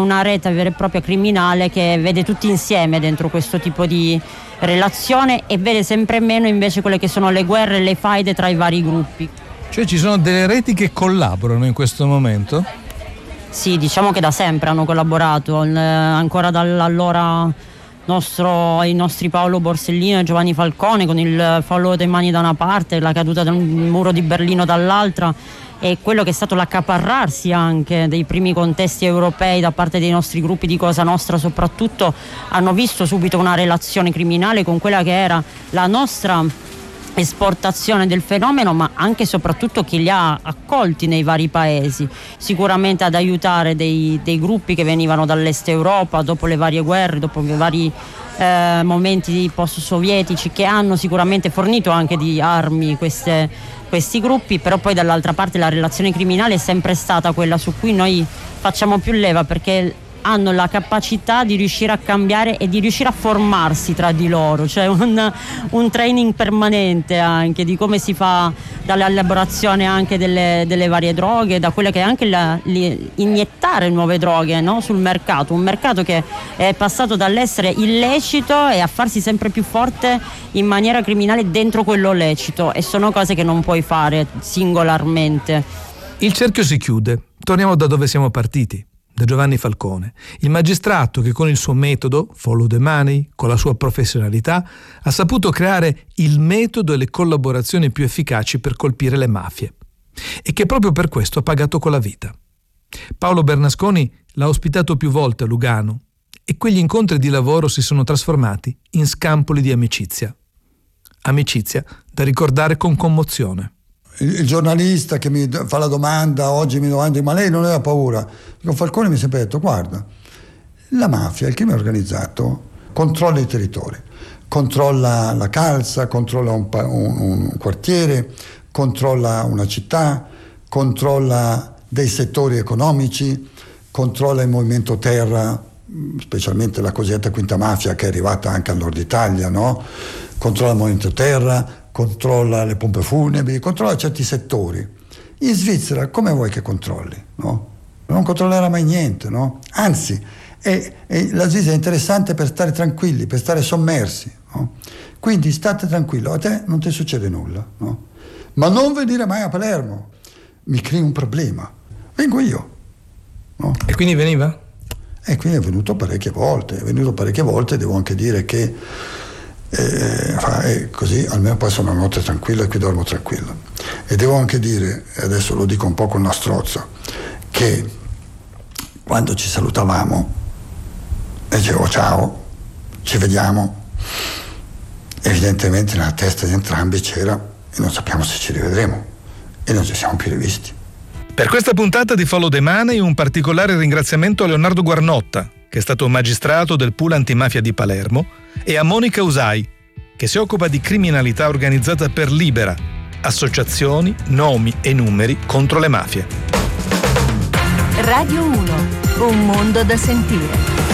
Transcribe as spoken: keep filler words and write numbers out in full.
una rete vera e propria criminale che vede tutti insieme dentro questo tipo di relazione e vede sempre meno invece quelle che sono le guerre e le faide tra i vari gruppi. Cioè ci sono delle reti che collaborano in questo momento? Sì, diciamo che da sempre hanno collaborato, eh, ancora dall'allora nostro, i nostri Paolo Borsellino e Giovanni Falcone, con il fallo dei mani da una parte, la caduta del muro di Berlino dall'altra, e quello che è stato l'accaparrarsi anche dei primi contesti europei da parte dei nostri gruppi di Cosa Nostra soprattutto, hanno visto subito una relazione criminale con quella che era la nostra esportazione del fenomeno, ma anche e soprattutto chi li ha accolti nei vari paesi, sicuramente ad aiutare dei, dei gruppi che venivano dall'est Europa dopo le varie guerre, dopo i vari eh, momenti post-sovietici, che hanno sicuramente fornito anche di armi queste, questi gruppi, però poi dall'altra parte la relazione criminale è sempre stata quella su cui noi facciamo più leva, perché hanno la capacità di riuscire a cambiare e di riuscire a formarsi tra di loro, cioè un, un training permanente anche di come si fa dall'elaborazione anche delle, delle varie droghe, da quella che è anche la, li, iniettare nuove droghe, no? Sul mercato, un mercato che è passato dall'essere illecito e a farsi sempre più forte in maniera criminale dentro quello lecito, e sono cose che non puoi fare singolarmente. Il cerchio si chiude, torniamo da dove siamo partiti, da Giovanni Falcone, il magistrato che con il suo metodo, follow the money, con la sua professionalità, ha saputo creare il metodo e le collaborazioni più efficaci per colpire le mafie, e che proprio per questo ha pagato con la vita. Paolo Bernasconi l'ha ospitato più volte a Lugano, e quegli incontri di lavoro si sono trasformati in scampoli di amicizia. Amicizia da ricordare con commozione. Il giornalista che mi fa la domanda, oggi mi domanda, ma lei non aveva paura? Con Falcone mi ha sempre detto, guarda, la mafia, il crimine organizzato, controlla i territori, controlla la calza, controlla un, un, un quartiere, controlla una città, controlla dei settori economici, controlla il movimento terra, specialmente la cosiddetta quinta mafia che è arrivata anche al nord Italia, no? Controlla il movimento terra, controlla le pompe funebri, controlla certi settori. In Svizzera come vuoi che controlli? No? Non controllerà mai niente, no? Anzi, è, è, la Svizzera è interessante per stare tranquilli, per stare sommersi, no? Quindi state tranquillo, a te non ti succede nulla, no? Ma non venire mai a Palermo, mi crei un problema, vengo io, no? E quindi veniva? E quindi è venuto parecchie volte, è venuto parecchie volte, devo anche dire che E, e così almeno passo una notte tranquilla e qui dormo tranquillo. E devo anche dire, e adesso lo dico un po' con una strozza, che quando ci salutavamo e dicevo ciao, ci vediamo, evidentemente nella testa di entrambi c'era e non sappiamo se ci rivedremo, e non ci siamo più rivisti. Per questa puntata di Follow the Money un particolare ringraziamento a Leonardo Guarnotta, che è stato magistrato del pool antimafia di Palermo, e a Monica Usai, che si occupa di criminalità organizzata per Libera, associazioni, nomi e numeri contro le mafie. Radio uno, un mondo da sentire.